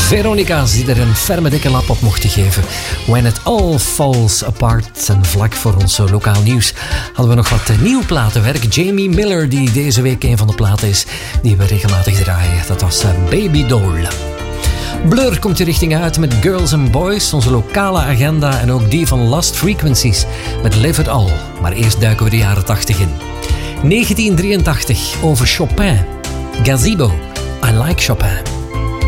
Veronica's die er een ferme dikke lap op mochten geven. When it all falls apart. En vlak voor ons lokaal nieuws hadden we nog wat nieuw platenwerk. Jamie Miller, die deze week een van de platen is die we regelmatig draaien. Dat was Baby Doll. Blur komt je richting uit met Girls and Boys, onze lokale agenda en ook die van Lost Frequencies met Live It All. Maar eerst duiken we de jaren 80 in. 1983 over Chopin. Gazebo. I Like Chopin.